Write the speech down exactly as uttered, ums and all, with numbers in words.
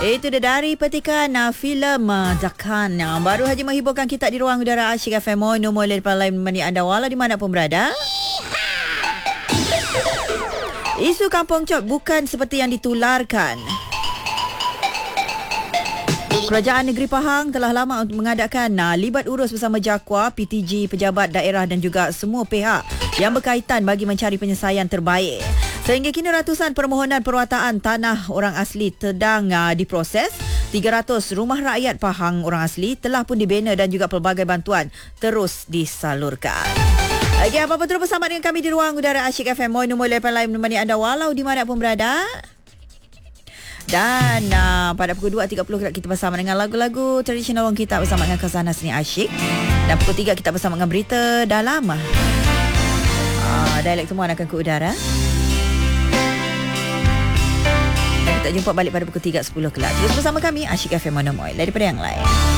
Itu dia dari petikan uh, filem uh, Dakan uh, baru saja menghiburkan kita di ruang udara Asyik F M nombor lapan lain menemani anda walau di mana pun berada. Isu Kampung Chop bukan seperti yang ditularkan. Kerajaan Negeri Pahang telah lama untuk mengadakan uh, libat urus bersama JAKWA, P T G, pejabat daerah dan juga semua pihak yang berkaitan bagi mencari penyelesaian terbaik. Sehingga kini ratusan permohonan perwataan tanah orang asli sedang uh, diproses. tiga ratus rumah rakyat Pahang orang asli telah pun dibina dan juga pelbagai bantuan terus disalurkan. Okey, apa-apa terus bersama dengan kami di ruang udara Asyik F M nombor lapan lain menemani anda walau di mana pun berada. Dan uh, pada pukul dua tiga puluh kita bersama dengan lagu-lagu tradisional orang kita bersama dengan Khazanah Seni Asyik. Dan pukul tiga kita bersama dengan berita dalam. Uh, dialek semua akan ke udara. Dan kita jumpa balik pada pukul tiga sepuluh kelak. Terus bersama kami Asyik F M Monomoy daripada yang lain.